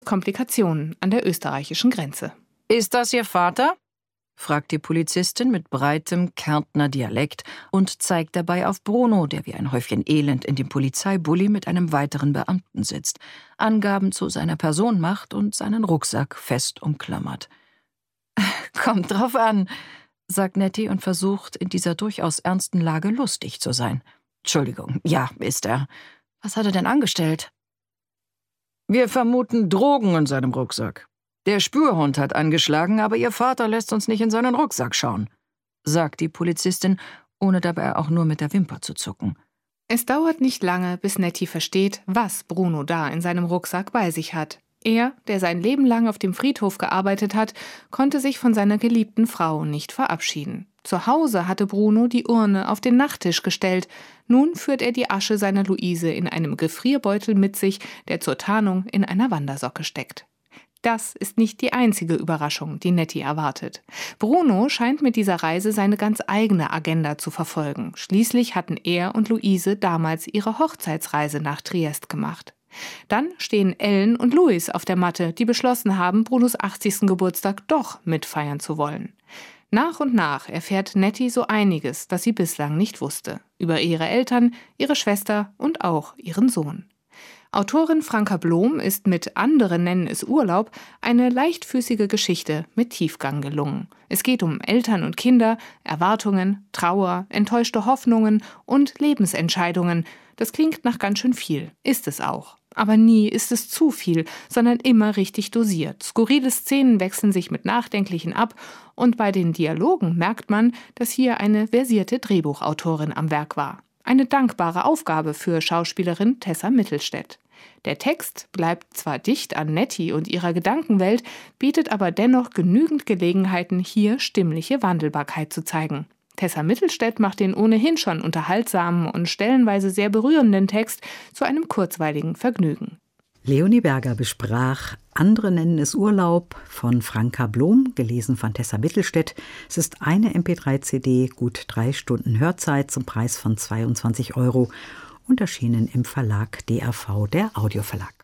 Komplikationen an der österreichischen Grenze. »Ist das Ihr Vater?« fragt die Polizistin mit breitem Kärntner Dialekt und zeigt dabei auf Bruno, der wie ein Häufchen Elend in dem Polizeibully mit einem weiteren Beamten sitzt, Angaben zu seiner Person macht und seinen Rucksack fest umklammert. »Kommt drauf an«, sagt Nettie und versucht, in dieser durchaus ernsten Lage lustig zu sein. »Entschuldigung, ja, ist er. Was hat er denn angestellt?« »Wir vermuten Drogen in seinem Rucksack. Der Spürhund hat angeschlagen, aber Ihr Vater lässt uns nicht in seinen Rucksack schauen«, sagt die Polizistin, ohne dabei auch nur mit der Wimper zu zucken. Es dauert nicht lange, bis Nettie versteht, was Bruno da in seinem Rucksack bei sich hat. Er, der sein Leben lang auf dem Friedhof gearbeitet hat, konnte sich von seiner geliebten Frau nicht verabschieden. Zu Hause hatte Bruno die Urne auf den Nachttisch gestellt. Nun führt er die Asche seiner Luise in einem Gefrierbeutel mit sich, der zur Tarnung in einer Wandersocke steckt. Das ist nicht die einzige Überraschung, die Nettie erwartet. Bruno scheint mit dieser Reise seine ganz eigene Agenda zu verfolgen. Schließlich hatten er und Luise damals ihre Hochzeitsreise nach Triest gemacht. Dann stehen Ellen und Louis auf der Matte, die beschlossen haben, Brunos 80. Geburtstag doch mitfeiern zu wollen. Nach und nach erfährt Nettie so einiges, das sie bislang nicht wusste. Über ihre Eltern, ihre Schwester und auch ihren Sohn. Autorin Franka Blom ist mit Andere nennen es Urlaub eine leichtfüßige Geschichte mit Tiefgang gelungen. Es geht um Eltern und Kinder, Erwartungen, Trauer, enttäuschte Hoffnungen und Lebensentscheidungen. Das klingt nach ganz schön viel, ist es auch. Aber nie ist es zu viel, sondern immer richtig dosiert. Skurrile Szenen wechseln sich mit nachdenklichen ab und bei den Dialogen merkt man, dass hier eine versierte Drehbuchautorin am Werk war. Eine dankbare Aufgabe für Schauspielerin Tessa Mittelstädt. Der Text bleibt zwar dicht an Nettie und ihrer Gedankenwelt, bietet aber dennoch genügend Gelegenheiten, hier stimmliche Wandelbarkeit zu zeigen. Tessa Mittelstädt macht den ohnehin schon unterhaltsamen und stellenweise sehr berührenden Text zu einem kurzweiligen Vergnügen. Leonie Berger besprach Andere nennen es Urlaub von Franka Blom, gelesen von Tessa Mittelstädt. Es ist eine MP3-CD, gut 3 Stunden Hörzeit zum Preis von 22 € und erschienen im Verlag DAV, der Audioverlag.